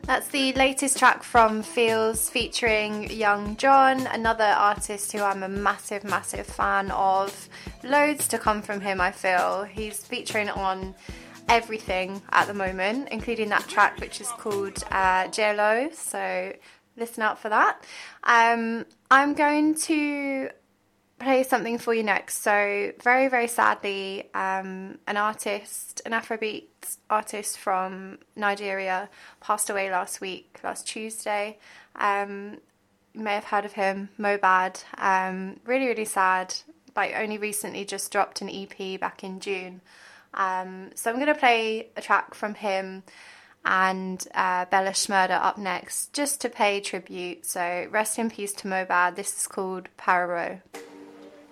That's the latest track from Feels featuring Young John, another artist who I'm a massive, massive fan of. Loads to come from him, I feel. He's featuring on everything at the moment, including that track which is called JLO, so listen out for that. I'm going to play something for you next. So very, very sadly, an artist, an Afrobeat artist from Nigeria, passed away last Tuesday. You may have heard of him, Mobad. Really, really sad. Like only recently just dropped an EP back in June. So I'm going to play a track from him and Bella Shmurda up next, just to pay tribute. So rest in peace to Mobad. This is called Pararo.